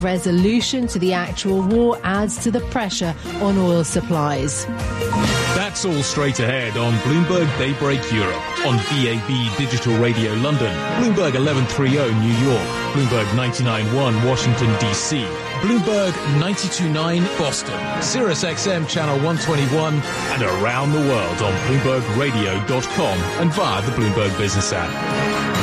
Resolution to the actual war adds to the pressure on oil supplies. That's all straight ahead on Bloomberg Daybreak Europe, on DAB Digital Radio London, Bloomberg 1130 New York, Bloomberg 99.1 Washington DC, Bloomberg 92.9 Boston, Sirius XM Channel 121, and around the world on BloombergRadio.com and via the Bloomberg Business app.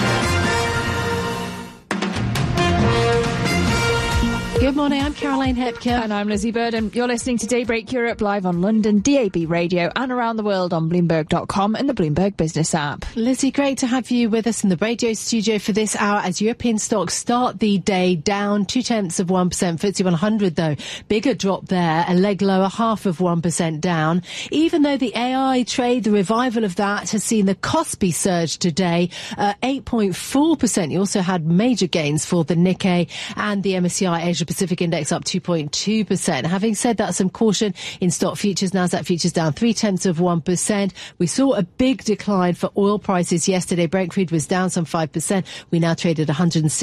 Good morning, I'm Caroline Hepker. And I'm Lizzie Burden. You're listening to Daybreak Europe live on London, DAB Radio, and around the world on Bloomberg.com and the Bloomberg Business app. Lizzie, great to have you with us in the radio studio for this hour as European stocks start the day down 0.2%. FTSE 100, though, bigger drop there, a leg lower, 0.5% down. Even though the AI trade, the revival of that, has seen the Kospi surge today, 8.4%. You also had major gains for the Nikkei and the MSCI Asia Pacific Index up 2.2%. Having said that, some caution in stock futures. Nasdaq futures down 0.3%. We saw a big decline for oil prices yesterday. Brent crude was down some 5%. We now trade at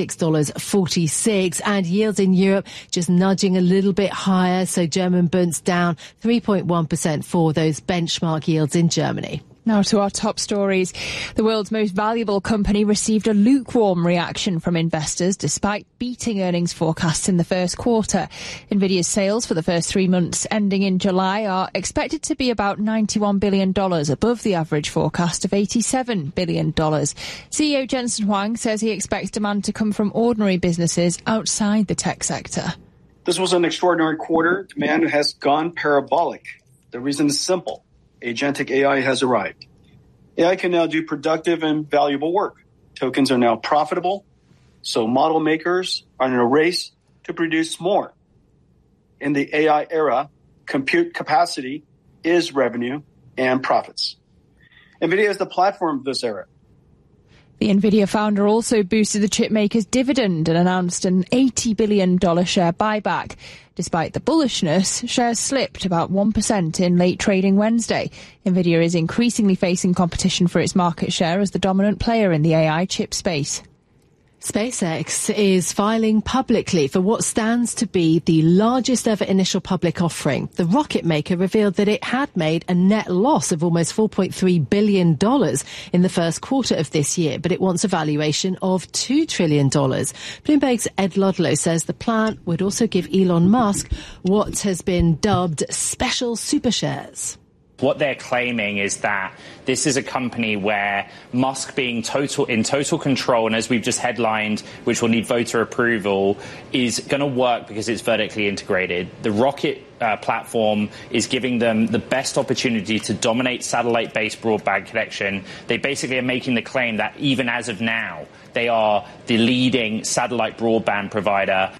$106.46. And yields in Europe just nudging a little bit higher. So German Bunds down 3.1% for those benchmark yields in Germany. Now to our top stories. The world's most valuable company received a lukewarm reaction from investors despite beating earnings forecasts in the first quarter. Nvidia's sales for the first 3 months ending in July are expected to be about $91 billion above the average forecast of $87 billion. CEO Jensen Huang says he expects demand to come from ordinary businesses outside the tech sector. This was an extraordinary quarter. Demand has gone parabolic. The reason is simple. Agentic AI has arrived. AI can now do productive and valuable work. Tokens are now profitable, so model makers are in a race to produce more. In the AI era, compute capacity is revenue and profits. NVIDIA is the platform of this era. The Nvidia founder also boosted the chipmaker's dividend and announced an $80 billion share buyback. Despite the bullishness, shares slipped about 1% in late trading Wednesday. Nvidia is increasingly facing competition for its market share as the dominant player in the AI chip space. SpaceX is filing publicly for what stands to be the largest ever initial public offering. The rocket maker revealed that it had made a net loss of almost $4.3 billion in the first quarter of this year, but it wants a valuation of $2 trillion. Bloomberg's Ed Ludlow says the plan would also give Elon Musk what has been dubbed special super shares. What they're claiming is that this is a company where Musk being in total control, and as we've just headlined, which will need voter approval, is going to work because it's vertically integrated. The rocket platform is giving them the best opportunity to dominate satellite-based broadband connection. They basically are making the claim that even as of now, they are the leading satellite broadband provider.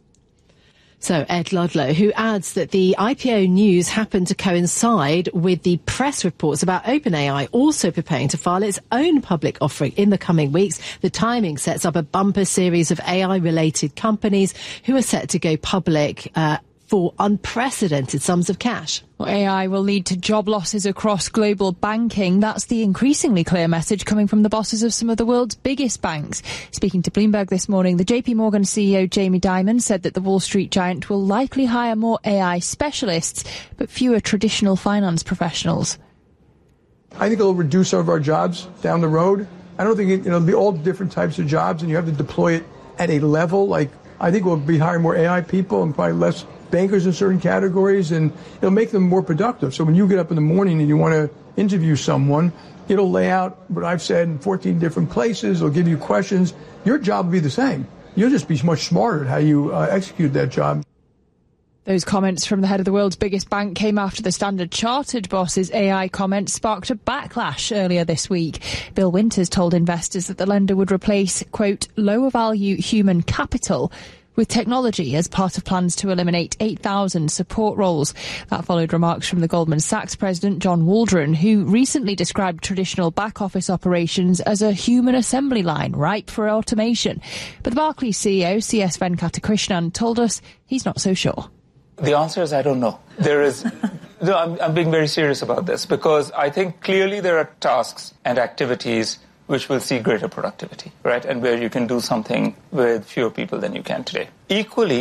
So Ed Ludlow, who adds that the IPO news happened to coincide with the press reports about OpenAI also preparing to file its own public offering in the coming weeks. The timing sets up a bumper series of AI-related companies who are set to go public for unprecedented sums of cash. Well, AI will lead to job losses across global banking. That's the increasingly clear message coming from the bosses of some of the world's biggest banks. Speaking to Bloomberg this morning, the JP Morgan CEO Jamie Dimon said that the Wall Street giant will likely hire more AI specialists, but fewer traditional finance professionals. I think it'll reduce some of our jobs down the road. I don't think it'll be all different types of jobs, and you have to deploy it at a level. Like, I think we'll be hiring more AI people and probably less bankers in certain categories, and it'll make them more productive. So when you get up in the morning and you want to interview someone, it'll lay out what I've said in 14 different places. It'll give you questions. Your job will be the same. You'll just be much smarter at how you execute that job. Those comments from the head of the world's biggest bank came after the Standard Chartered boss's AI comments sparked a backlash earlier this week. Bill Winters told investors that the lender would replace, quote, lower value human capital with technology as part of plans to eliminate 8,000 support roles. That followed remarks from the Goldman Sachs president, John Waldron, who recently described traditional back-office operations as a human assembly line ripe for automation. But the Barclays CEO, C.S. Venkatakrishnan, told us he's not so sure. The answer is I don't know. I'm being very serious about this because I think clearly there are tasks and activities which will see greater productivity, right? And where you can do something with fewer people than you can today. Equally,